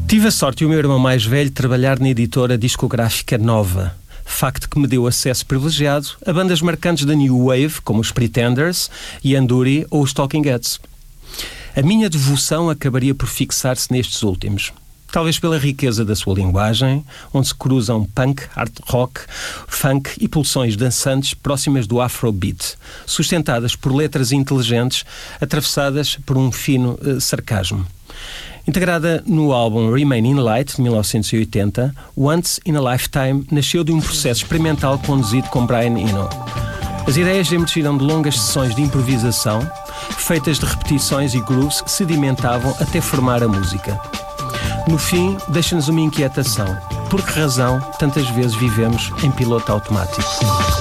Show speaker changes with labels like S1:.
S1: Tive a sorte e o meu irmão mais velho trabalhar na editora discográfica Nova, facto que me deu acesso privilegiado a bandas marcantes da New Wave, como os Pretenders, Yanduri ou os Talking Heads. A minha devoção acabaria por fixar-se nestes últimos. Talvez pela riqueza da sua linguagem, onde se cruzam punk, hard rock, funk e pulsões dançantes próximas do afrobeat, sustentadas por letras inteligentes, atravessadas por um fino sarcasmo. Integrada no álbum Remain in Light, de 1980, Once in a Lifetime nasceu de um processo experimental conduzido com Brian Eno. As ideias emergiram de longas sessões de improvisação, feitas de repetições e grooves que sedimentavam até formar a música. No fim, deixa-nos uma inquietação. Por que razão tantas vezes vivemos em piloto automático?